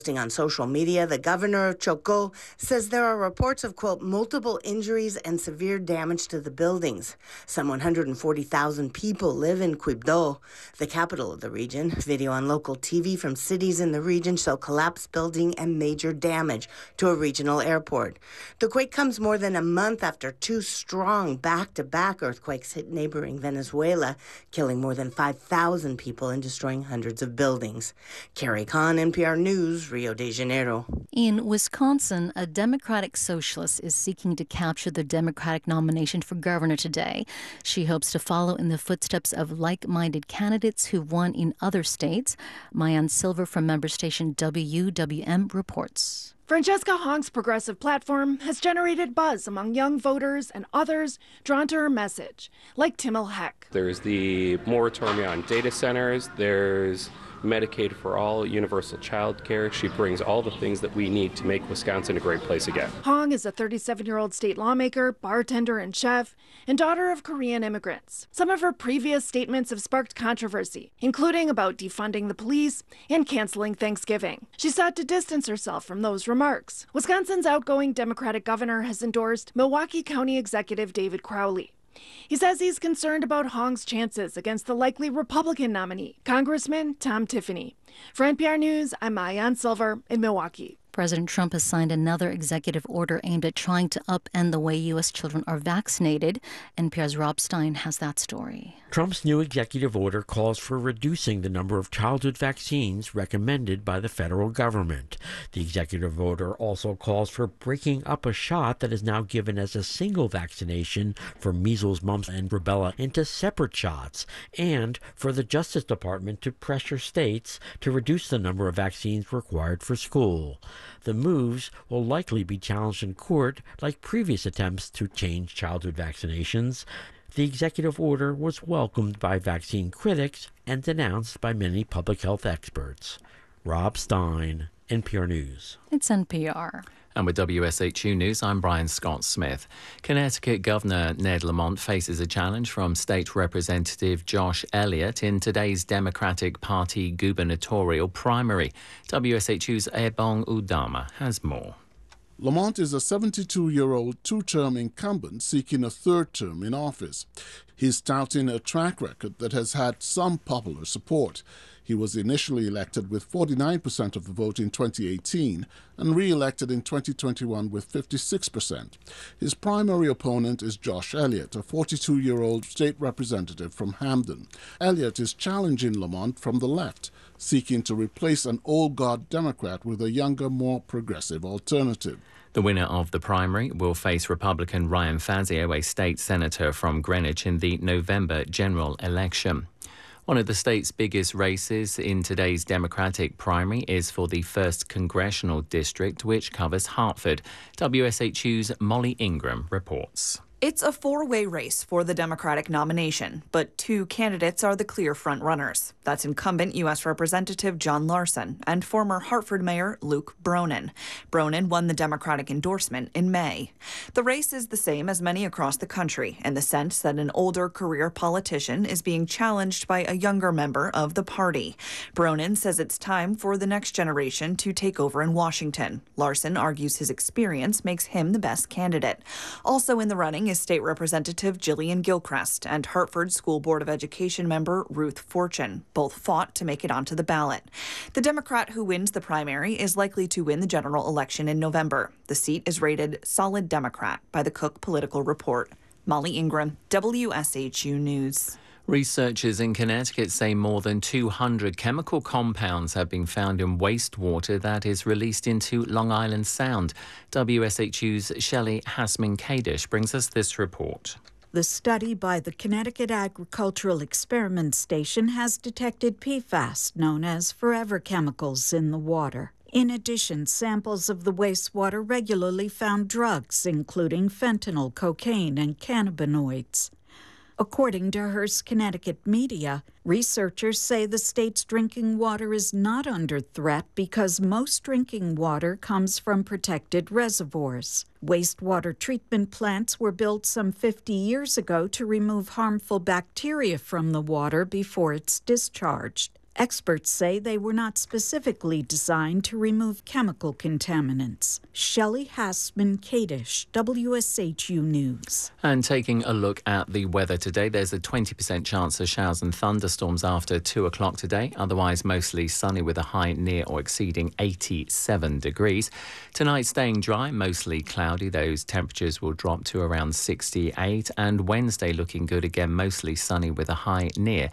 On social media, the governor of Choco says there are reports of, quote, multiple injuries and severe damage to the buildings. Some 140,000 people live in Quibdó, the capital of the region. Video on local TV from cities in the region show collapsed building and major damage to a regional airport. The quake comes more than a month after two strong back-to-back earthquakes hit neighboring Venezuela, killing more than 5,000 people and destroying hundreds of buildings. Carrie Kahn, NPR News, Rio de Janeiro. In Wisconsin, a Democratic socialist is seeking to capture the Democratic nomination for governor today. She hopes to follow in the footsteps of like-minded candidates who won in other states. Mayan Silver from member station WWM reports. Francesca Hong's progressive platform has generated buzz among young voters and others drawn to her message, like Timil Heck. There's the moratorium on data centers. There's Medicaid for all, universal child care. She brings all the things that we need to make Wisconsin a great place again. Hong is a 37-year-old state lawmaker, bartender, and chef, and daughter of Korean immigrants. Some of her previous statements have sparked controversy, including about defunding the police and canceling Thanksgiving. She sought to distance herself from those remarks. Wisconsin's outgoing Democratic governor has endorsed Milwaukee County Executive David Crowley. He says he's concerned about Hong's chances against the likely Republican nominee, Congressman Tom Tiffany. For NPR News, I'm Mayan Silver in Milwaukee. President Trump has signed another executive order aimed at trying to upend the way U.S. children are vaccinated. NPR's Rob Stein has that story. Trump's new executive order calls for reducing the number of childhood vaccines recommended by the federal government. The executive order also calls for breaking up a shot that is now given as a single vaccination for measles, mumps, and rubella into separate shots, and for the Justice Department to pressure states to reduce the number of vaccines required for school. The moves will likely be challenged in court like previous attempts to change childhood vaccinations. The executive order was welcomed by vaccine critics and denounced by many public health experts. Rob Stein, NPR News. It's NPR. And with WSHU News, I'm Brian Scott Smith. Connecticut Governor Ned Lamont faces a challenge from State Representative Josh Elliott in today's Democratic Party gubernatorial primary. WSHU's Ebong Udama has more. Lamont is a 72-year-old two-term incumbent seeking a third term in office. He's touting a track record that has had some popular support. He was initially elected with 49% of the vote in 2018 and re-elected in 2021 with 56%. His primary opponent is Josh Elliott, a 42-year-old state representative from Hamden. Elliott is challenging Lamont from the left, seeking to replace an old guard Democrat with a younger, more progressive alternative. The winner of the primary will face Republican Ryan Fazio, a state senator from Greenwich, in the November general election. One of the state's biggest races in today's Democratic primary is for the 1st Congressional District, which covers Hartford. WSHU's Molly Ingram reports. It's a four-way race for the Democratic nomination, but two candidates are the clear front-runners. That's incumbent U.S. Representative John Larson and former Hartford Mayor Luke Bronin. Bronin won the Democratic endorsement in May. The race is the same as many across the country in the sense that an older career politician is being challenged by a younger member of the party. Bronin says it's time for the next generation to take over in Washington. Larson argues his experience makes him the best candidate. Also in the running is State Representative Jillian Gilchrist and Hartford School Board of Education member Ruth Fortune. Both fought to make it onto the ballot. The Democrat who wins the primary is likely to win the general election in November. The seat is rated solid Democrat by the Cook Political Report. Molly Ingram, WSHU News. Researchers in Connecticut say more than 200 chemical compounds have been found in wastewater that is released into Long Island Sound. WSHU's Shelley Hasman-Kadish brings us this report. The study by the Connecticut Agricultural Experiment Station has detected PFAS, known as forever chemicals, in the water. In addition, samples of the wastewater regularly found drugs, including fentanyl, cocaine, and cannabinoids. According to Hearst Connecticut Media, researchers say the state's drinking water is not under threat because most drinking water comes from protected reservoirs. Wastewater treatment plants were built some 50 years ago to remove harmful bacteria from the water before it's discharged. Experts say they were not specifically designed to remove chemical contaminants. Shelley Hassman-Kadish, WSHU News. And taking a look at the weather today, there's a 20% chance of showers and thunderstorms after 2 o'clock today. Otherwise, mostly sunny with a high near or exceeding 87 degrees. Tonight, staying dry, mostly cloudy. Those temperatures will drop to around 68. And Wednesday, looking good again, mostly sunny with a high near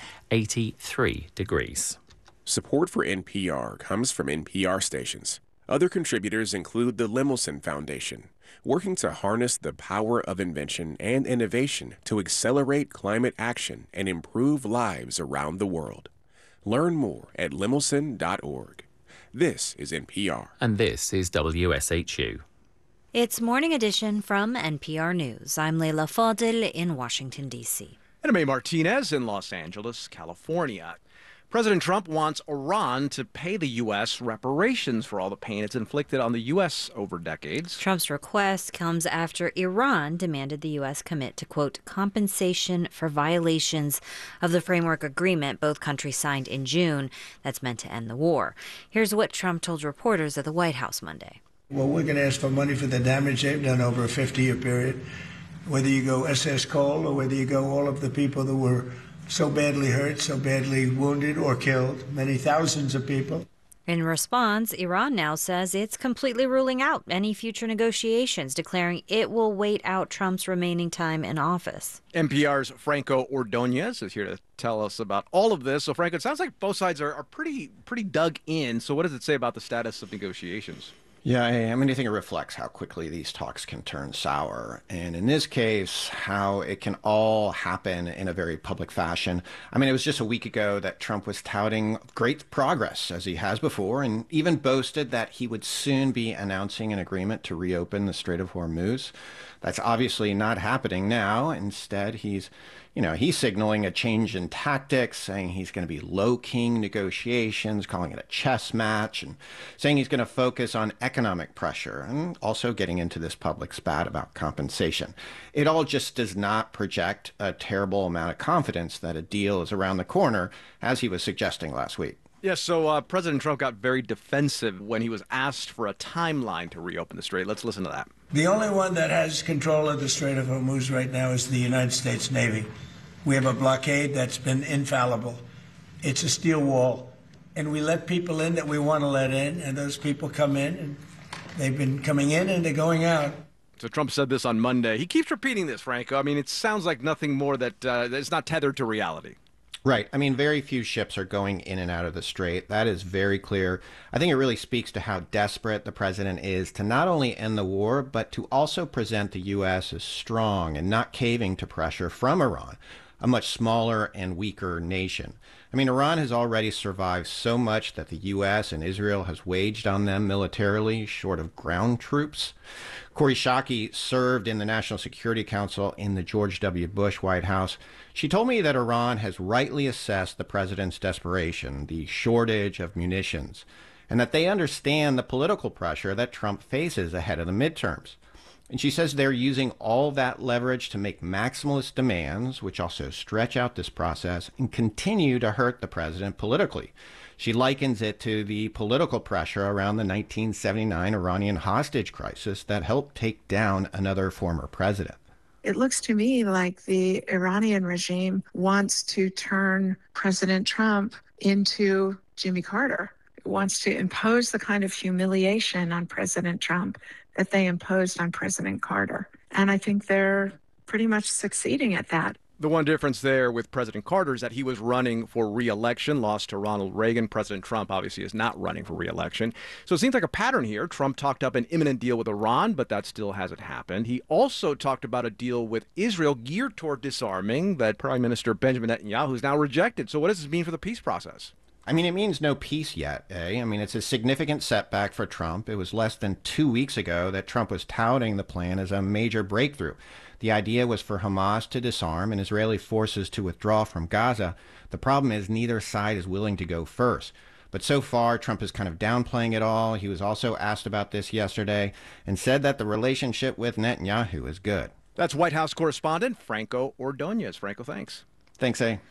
83 degrees. Support for NPR comes from NPR stations. Other contributors include the Lemelson Foundation, working to harness the power of invention and innovation to accelerate climate action and improve lives around the world. Learn more at lemelson.org. This is NPR. And this is WSHU. It's Morning Edition from NPR News. I'm Leila Fadel in Washington, D.C. And I'm Martinez in Los Angeles, California. President Trump wants Iran to pay the U.S. reparations for all the pain it's inflicted on the U.S. over decades. Trump's request comes after Iran demanded the U.S. commit to, quote, compensation for violations of the framework agreement both countries signed in June that's meant to end the war. Here's what Trump told reporters at the White House Monday. Well, we're going to ask for money for the damage they've done over a 50-year period, whether you go SS Cole or whether you go all of the people that were so badly hurt, so badly wounded or killed, many thousands of people. In response, Iran now says it's completely ruling out any future negotiations, declaring it will wait out Trump's remaining time in office. NPR's Franco Ordonez is here to tell us about all of this. So, Franco, it sounds like both sides are pretty dug in. So what does it say about the status of negotiations? Yeah, I mean, I think it reflects how quickly these talks can turn sour. And in this case, how it can all happen in a very public fashion. I mean, it was just a week ago that Trump was touting great progress, as he has before, and even boasted that he would soon be announcing an agreement to reopen the Strait of Hormuz. That's obviously not happening now. Instead, he's signaling a change in tactics, saying he's going to be low-keying negotiations, calling it a chess match, and saying he's going to focus on economic pressure, and also getting into this public spat about compensation. It all just does not project a terrible amount of confidence that a deal is around the corner, as he was suggesting last week. Yes, so President Trump got very defensive when he was asked for a timeline to reopen the strait. Let's listen to that. The only one that has control of the Strait of Hormuz right now is the United States Navy. We have a blockade that's been infallible. It's a steel wall. And we let people in that we want to let in, and those people come in, and they've been coming in and they're going out. So Trump said this on Monday. He keeps repeating this, Franco. I mean, it sounds like nothing more that's not tethered to reality. Right. I mean, very few ships are going in and out of the strait. That is very clear. I think it really speaks to how desperate the president is to not only end the war, but to also present the U.S. as strong and not caving to pressure from Iran, a much smaller and weaker nation. I mean, Iran has already survived so much that the U.S. and Israel has waged on them militarily, short of ground troops. Kori Schake served in the National Security Council in the George W. Bush White House. She told me that Iran has rightly assessed the president's desperation, the shortage of munitions, and that they understand the political pressure that Trump faces ahead of the midterms. And she says they're using all that leverage to make maximalist demands, which also stretch out this process and continue to hurt the president politically. She likens it to the political pressure around the 1979 Iranian hostage crisis that helped take down another former president. It looks to me like the Iranian regime wants to turn President Trump into Jimmy Carter. It wants to impose the kind of humiliation on President Trump that they imposed on President Carter. And I think they're pretty much succeeding at that. The one difference there with President Carter is that he was running for re-election, lost to Ronald Reagan. President Trump obviously is not running for re-election. So it seems like a pattern here. Trump talked up an imminent deal with Iran, but that still hasn't happened. He also talked about a deal with Israel geared toward disarming that Prime Minister Benjamin Netanyahu has now rejected. So what does this mean for the peace process? I mean, it means no peace yet, eh? I mean, it's a significant setback for Trump. It was less than 2 weeks ago that Trump was touting the plan as a major breakthrough. The idea was for Hamas to disarm and Israeli forces to withdraw from Gaza. The problem is neither side is willing to go first. But so far, Trump is kind of downplaying it all. He was also asked about this yesterday and said that the relationship with Netanyahu is good. That's White House correspondent Franco Ordonez. Franco, thanks. Thanks, A.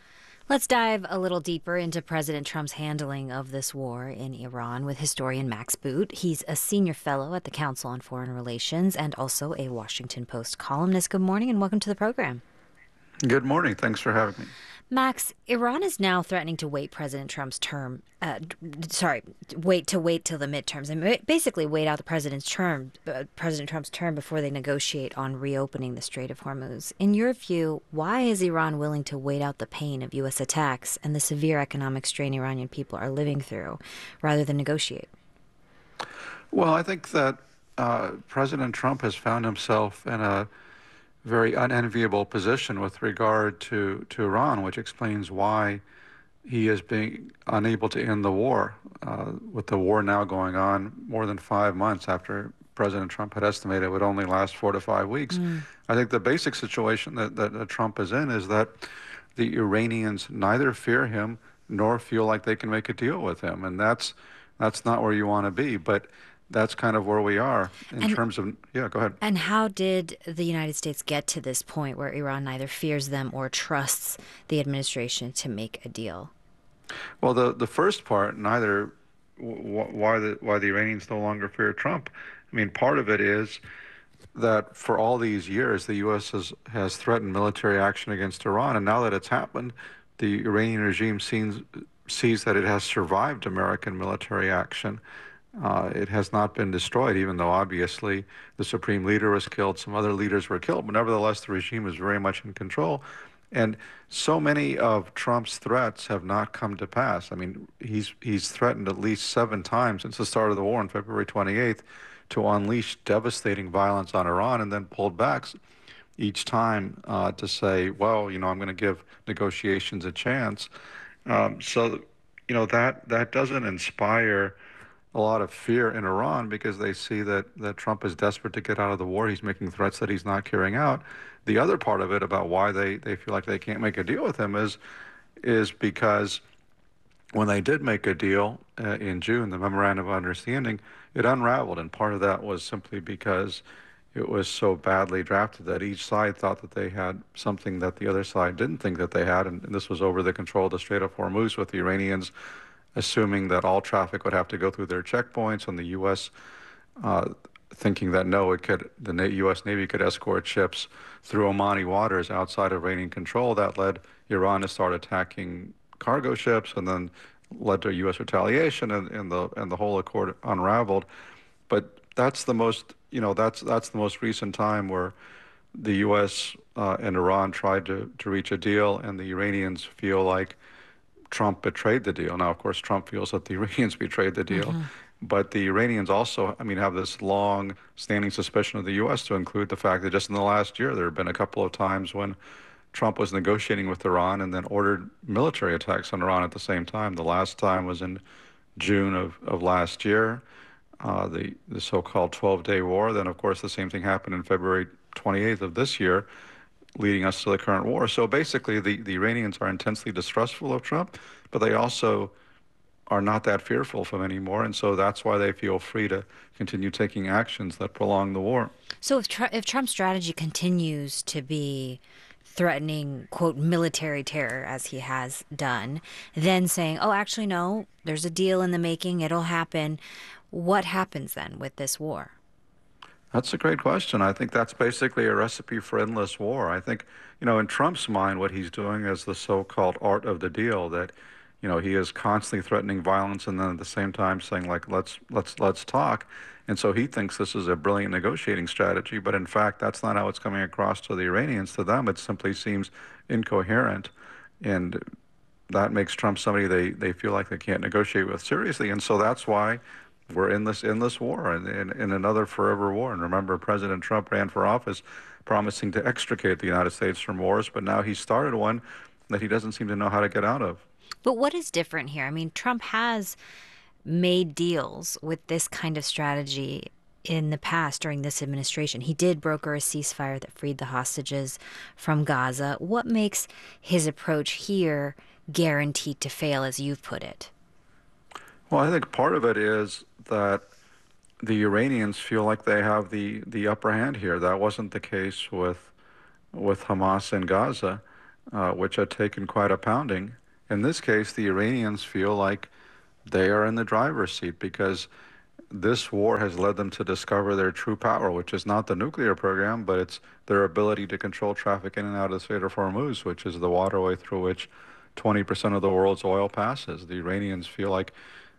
Let's dive a little deeper into President Trump's handling of this war in Iran with historian Max Boot. He's a senior fellow at the Council on Foreign Relations and also a Washington Post columnist. Good morning and welcome to the program. Good morning. Thanks for having me. Max, Iran is now threatening to wait President Trump's term, wait till the midterms, and basically wait out the President Trump's term before they negotiate on reopening the Strait of Hormuz. In your view, why is Iran willing to wait out the pain of U.S. attacks and the severe economic strain Iranian people are living through, rather than negotiate? Well, I think that President Trump has found himself in a very unenviable position with regard to Iran, which explains why he is being unable to end the war, with the war now going on more than 5 months after President Trump had estimated it would only last 4 to 5 weeks. I think the basic situation that Trump is in is that the Iranians neither fear him nor feel like they can make a deal with him, and that's not where you want to be. But that's kind of where we are in terms of, yeah, go ahead. And how did the United States get to this point where Iran neither fears them or trusts the administration to make a deal? Well, the first part, neither why the Iranians no longer fear Trump. I mean, part of it is that for all these years, the U.S. has threatened military action against Iran, and now that it's happened, the Iranian regime sees that it has survived American military action. It has not been destroyed, even though obviously the supreme leader was killed, some other leaders were killed, but nevertheless the regime is very much in control. And so many of Trump's threats have not come to pass. I mean, he's threatened at least 7 times since the start of the war on February 28th to unleash devastating violence on Iran, and then pulled back each time to say, well, I'm going to give negotiations a chance. So, that doesn't inspire a lot of fear in Iran, because they see that Trump is desperate to get out of the war. He's making threats that he's not carrying out. The other part of it about why they feel like they can't make a deal with him is because when they did make a deal in June, the Memorandum of Understanding, it unraveled. And part of that was simply because it was so badly drafted that each side thought that they had something that the other side didn't think that they had. And this was over the control of the Strait of Hormuz, with the Iranians assuming that all traffic would have to go through their checkpoints, and the U.S. Thinking that no, the U.S. Navy could escort ships through Omani waters outside of Iranian control. That led Iran to start attacking cargo ships, and then led to U.S. retaliation, and the whole accord unraveled. But that's the most, that's the most recent time where the U.S. And Iran tried to reach a deal, and the Iranians feel like Trump betrayed the deal. Now, of course, Trump feels that the Iranians betrayed the deal. But the Iranians also, have this long-standing suspicion of the U.S., to include the fact that just in the last year, there have been a couple of times when Trump was negotiating with Iran and then ordered military attacks on Iran at the same time. The last time was in June of last year, the so-called 12-day war. Then, of course, the same thing happened in February 28th of this year, leading us to the current war. So basically, the Iranians are intensely distrustful of Trump, but they also are not that fearful of him anymore, and so that's why they feel free to continue taking actions that prolong the war. So if Trump's strategy continues to be threatening, quote, military terror, as he has done, then saying, oh, actually, no, there's a deal in the making, it'll happen, what happens then with this war? That's a great question. I think that's basically a recipe for endless war. I think, in Trump's mind, what he's doing is the so-called art of the deal, that, he is constantly threatening violence and then at the same time saying, like, let's talk. And so he thinks this is a brilliant negotiating strategy, but in fact, that's not how it's coming across to the Iranians. To them, it simply seems incoherent, and that makes Trump somebody they feel like they can't negotiate with seriously. And so that's why we're in this war, in another forever war. And remember, President Trump ran for office promising to extricate the United States from wars, but now he started one that he doesn't seem to know how to get out of. But what is different here? Trump has made deals with this kind of strategy in the past during this administration. He did broker a ceasefire that freed the hostages from Gaza. What makes his approach here guaranteed to fail, as you've put it? Well, I think part of it is that the Iranians feel like they have the upper hand here. That wasn't the case with Hamas in Gaza. which had taken quite a pounding. In this case, the Iranians feel like they are in the driver's seat because this war has led them to discover their true power, which is not the nuclear program, but it's their ability to control traffic in and out of the Strait of Hormuz, which is the waterway through which 20% of the world's oil passes. The Iranians feel like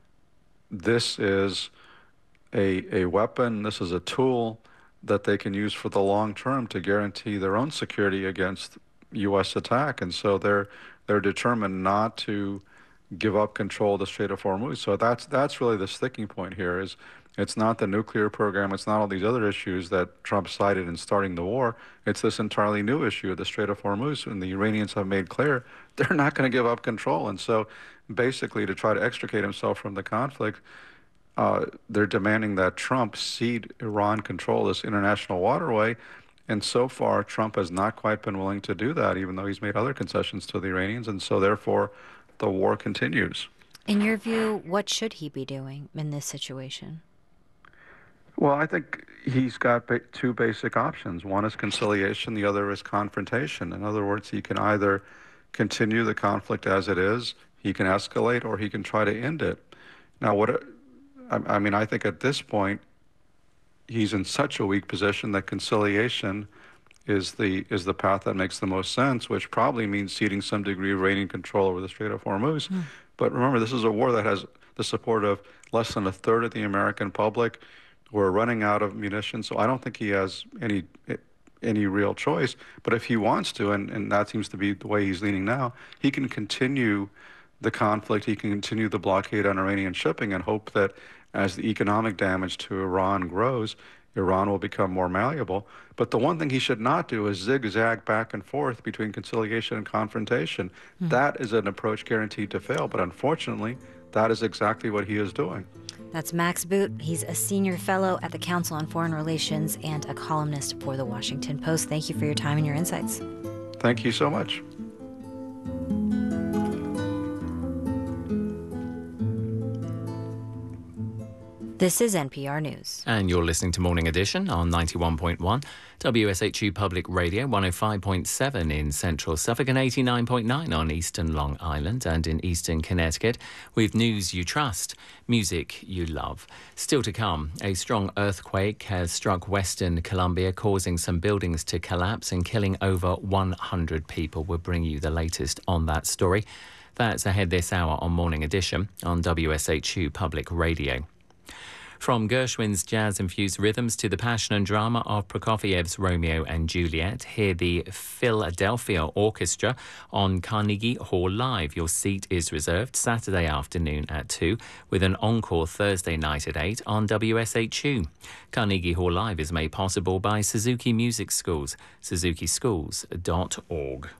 this is a weapon, this is a tool that they can use for the long term to guarantee their own security against U.S. attack. And so they're determined not to give up control of the Strait of Hormuz. So that's really the sticking point here. Is it's not the nuclear program, it's not all these other issues that Trump cited in starting the war. It's this entirely new issue of the Strait of Hormuz, and the Iranians have made clear they're not going to give up control. And so basically, to try to extricate himself from the conflict, they're demanding that Trump cede Iran control of this international waterway. And so far, Trump has not quite been willing to do that, even though he's made other concessions to the Iranians. And so therefore, the war continues. In your view, what should he be doing in this situation? Well, I think he's got two basic options. One is conciliation, the other is confrontation. In other words, he can either continue the conflict as it is, he can escalate, or he can try to end it. Now, I think at this point, he's in such a weak position that conciliation is the path that makes the most sense, which probably means ceding some degree of Iranian control over the Strait of Hormuz. But remember, this is a war that has the support of less than a third of the American public. We're running out of munitions, so I don't think he has any real choice. But if he wants to, and that seems to be the way he's leaning now, he can continue the conflict, he can continue the blockade on Iranian shipping and hope that as the economic damage to Iran grows, Iran will become more malleable. But the one thing he should not do is zigzag back and forth between conciliation and confrontation. That is an approach guaranteed to fail, but unfortunately, that is exactly what he is doing. That's Max Boot. He's a senior fellow at the Council on Foreign Relations and a columnist for The Washington Post. Thank you for your time and your insights. Thank you so much. This is NPR News. And you're listening to Morning Edition on 91.1, WSHU Public Radio, 105.7 in Central Suffolk and 89.9 on Eastern Long Island and in Eastern Connecticut, with news you trust, music you love. Still to come, a strong earthquake has struck Western Colombia, causing some buildings to collapse and killing over 100 people. We'll bring you the latest on that story. That's ahead this hour on Morning Edition on WSHU Public Radio. From Gershwin's jazz-infused rhythms to the passion and drama of Prokofiev's Romeo and Juliet, hear the Philadelphia Orchestra on Carnegie Hall Live. Your seat is reserved Saturday afternoon at 2, with an encore Thursday night at 8 on WSHU. Carnegie Hall Live is made possible by Suzuki Music Schools, suzukischools.org.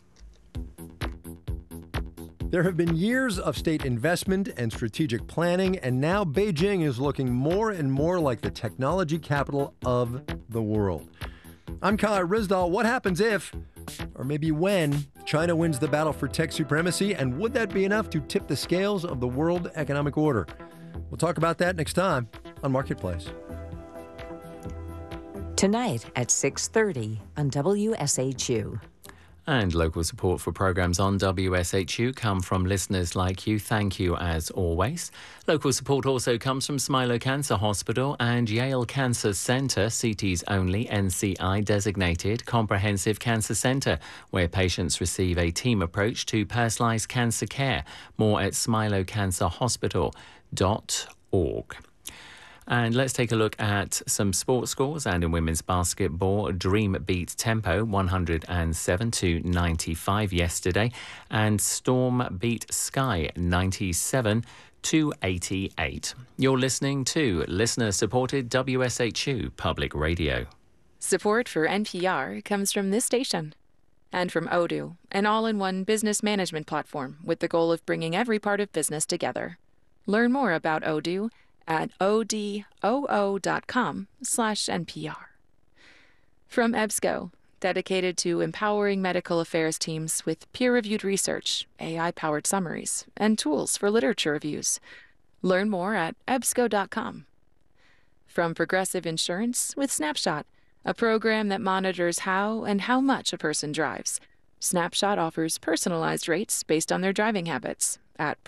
There have been years of state investment and strategic planning, and now Beijing is looking more and more like the technology capital of the world. I'm Kyle Rizdal. What happens if, or maybe when, China wins the battle for tech supremacy, and would that be enough to tip the scales of the world economic order? We'll talk about that next time on Marketplace. Tonight at 6:30 on WSHU. And local support for programmes on WSHU come from listeners like you. Thank you as always. Local support also comes from Smilow Cancer Hospital and Yale Cancer Centre, CT's only NCI designated comprehensive cancer centre, where patients receive a team approach to personalised cancer care. More at smilowcancerhospital.org. And let's take a look at some sports scores. And in women's basketball, Dream beat Tempo 107-95 yesterday. And Storm beat Sky 97-88. You're listening to listener-supported WSHU Public Radio. Support for NPR comes from this station. And from Odoo, an all-in-one business management platform with the goal of bringing every part of business together. Learn more about Odoo at odoo.com/NPR. From EBSCO, dedicated to empowering medical affairs teams with peer-reviewed research, AI-powered summaries, and tools for literature reviews. Learn more at ebsco.com. From Progressive Insurance with Snapshot, a program that monitors how and how much a person drives. Snapshot offers personalized rates based on their driving habits at